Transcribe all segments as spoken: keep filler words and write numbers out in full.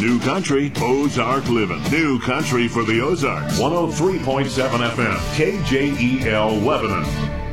New Country, Ozark Living. New Country for the Ozarks. one oh three point seven F M, K J E L Lebanon.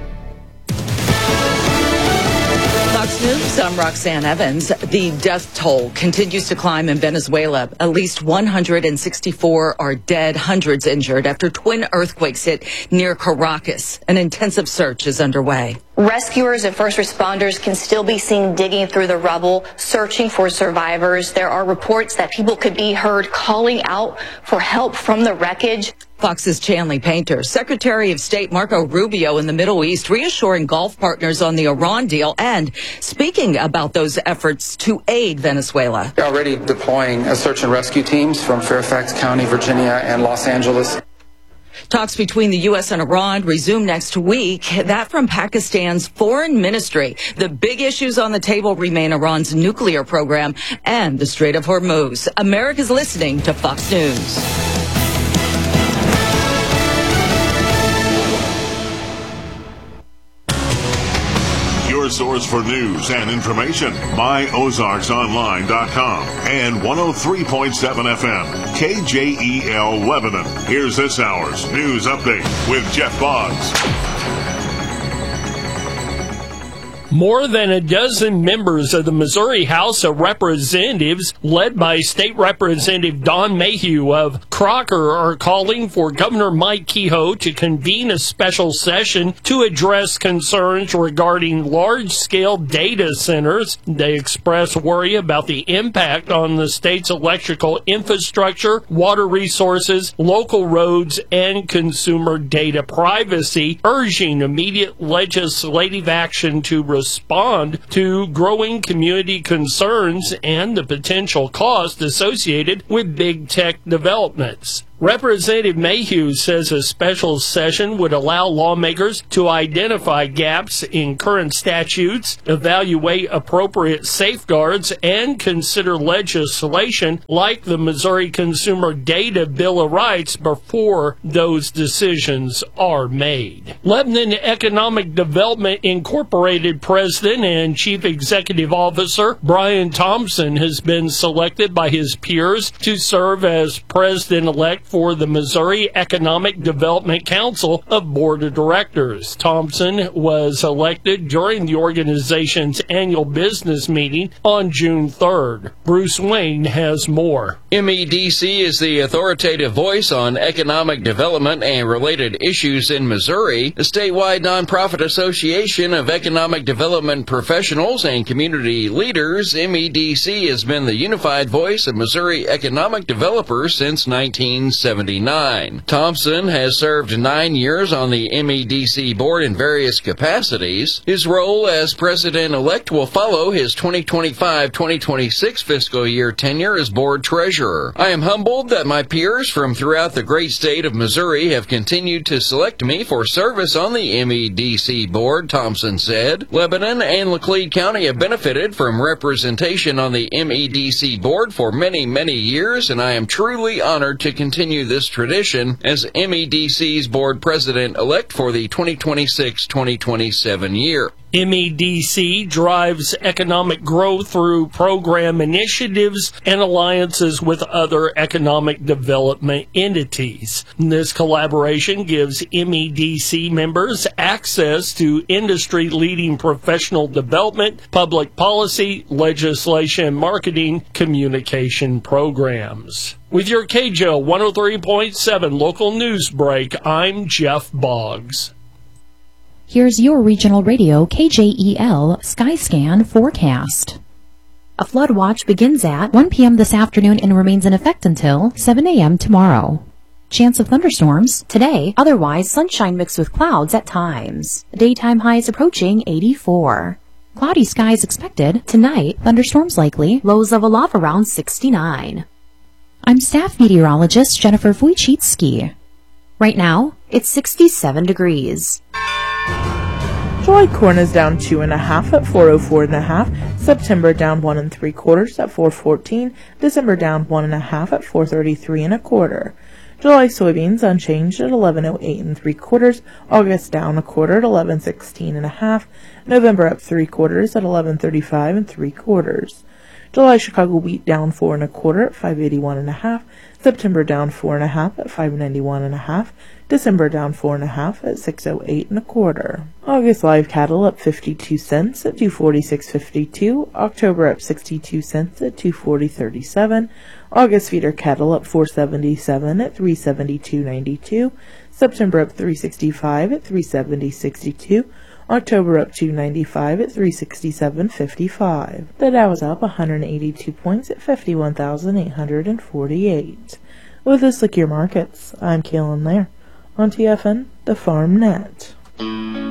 Fox News, I'm Roxanne Evans. The death toll continues to climb in Venezuela. At least one hundred sixty-four are dead, hundreds injured after twin earthquakes hit near Caracas. An intensive search is underway. Rescuers and first responders can still be seen digging through the rubble, searching for survivors. There are reports that people could be heard calling out for help from the wreckage. Fox's Chanley Painter, Secretary of State Marco Rubio in the Middle East, reassuring Gulf partners on the Iran deal and speaking about those efforts to aid Venezuela. They're already deploying a search and rescue teams from Fairfax County, Virginia, and Los Angeles. Talks between the U S and Iran resume next week. That from Pakistan's foreign ministry. The big issues on the table remain Iran's nuclear program and the Strait of Hormuz. America's listening to Fox News. Your source for news and information, my ozarks online dot com and one oh three point seven F M, K J E L Lebanon. Here's this hour's news update with Jeff Boggs. More than a dozen members of the Missouri House of Representatives, led by State Representative Don Mayhew of Crocker, are calling for Governor Mike Kehoe to convene a special session to address concerns regarding large-scale data centers. They express worry about the impact on the state's electrical infrastructure, water resources, local roads, and consumer data privacy, urging immediate legislative action to respond to growing community concerns and the potential cost associated with big tech developments. Representative Mayhew says a special session would allow lawmakers to identify gaps in current statutes, evaluate appropriate safeguards, and consider legislation like the Missouri Consumer Data Bill of Rights before those decisions are made. Lebanon Economic Development Incorporated President and Chief Executive Officer Brian Thompson has been selected by his peers to serve as President-elect for the Missouri Economic Development Council of Board of Directors. Thompson was elected during the organization's annual business meeting on June third. Bruce Wayne has more. M E D C is the authoritative voice on economic development and related issues in Missouri. The statewide nonprofit association of economic development professionals and community leaders, M E D C has been the unified voice of Missouri economic developers since nineteen seventy-nine. Thompson has served nine years on the M E D C board in various capacities. His role as president-elect will follow his twenty twenty-five twenty twenty-six fiscal year tenure as board treasurer. I am humbled that my peers from throughout the great state of Missouri have continued to select me for service on the M E D C board, Thompson said. Lebanon and Laclede County have benefited from representation on the M E D C board for many, many years, and I am truly honored to continue this tradition as M E D C's board president-elect for the twenty twenty-six twenty twenty-seven year. M E D C drives economic growth through program initiatives and alliances with other economic development entities. This collaboration gives M E D C members access to industry-leading professional development, public policy, legislation, marketing, communication programs. With your K J O one oh three point seven local news break, I'm Jeff Boggs. Here's your regional radio K J E L Skyscan forecast. A flood watch begins at one p.m. this afternoon and remains in effect until seven a.m. tomorrow. Chance of thunderstorms today, otherwise sunshine mixed with clouds at times. Daytime highs approaching eighty-four. Cloudy skies expected tonight, thunderstorms likely, lows of a low around sixty-nine. I'm staff meteorologist Jennifer Wojcicki. Right now, it's sixty-seven degrees. July corn is down two and a half at four oh four and a half. September down one and three quarters at four fourteen. December down one and a half at four thirty-three and a quarter. July soybeans unchanged at eleven oh eight and three quarters. August down a quarter at eleven sixteen and a half. November up three quarters at eleven thirty-five and three quarters. July Chicago wheat down four and a quarter at five eighty-one and a half. September down four and a half at five ninety-one and a half. December down four and a half at six oh eight and a quarter. August live cattle up fifty-two cents at two forty-six fifty-two. October up sixty-two cents at two forty thirty-seven. August feeder cattle up four seventy-seven at three seventy-two ninety-two. September up three sixty-five at three seventy sixty-two. October up two ninety-five at three sixty-seven fifty-five. The Dow is up one hundred eighty-two points at fifty-one thousand eight hundred forty-eight. With this, look your markets. I'm Kaylin Lair on T F N, the Farm Net.